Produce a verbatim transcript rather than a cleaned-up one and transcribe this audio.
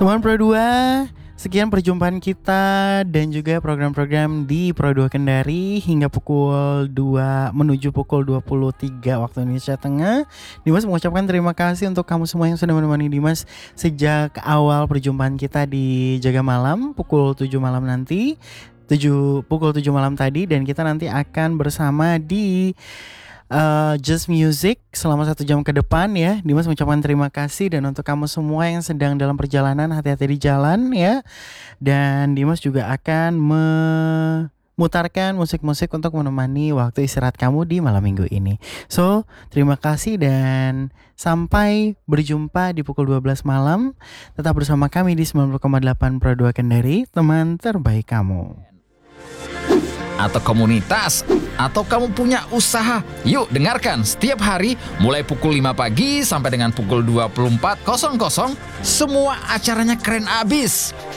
Teman Pro dua, sekian perjumpaan kita dan juga program-program di Pro dua Kendari hingga pukul dua menuju pukul dua puluh tiga waktu Indonesia Tengah. Dimas mengucapkan terima kasih untuk kamu semua yang sudah menemani Dimas sejak awal perjumpaan kita di Jaga Malam pukul tujuh malam nanti. tujuh pukul tujuh malam tadi, dan kita nanti akan bersama di Uh, Just Music selama satu jam ke depan ya. Dimas mengucapkan terima kasih, dan untuk kamu semua yang sedang dalam perjalanan, hati-hati di jalan ya. Dan Dimas juga akan memutarkan musik-musik untuk menemani waktu istirahat kamu di malam minggu ini. So, terima kasih dan sampai berjumpa di pukul dua belas malam. Tetap bersama kami di sembilan puluh koma delapan Pro dua Kendari, teman terbaik kamu. Atau komunitas, atau kamu punya usaha, yuk dengarkan setiap hari mulai pukul lima pagi sampai dengan pukul dua puluh empat, semua acaranya keren abis.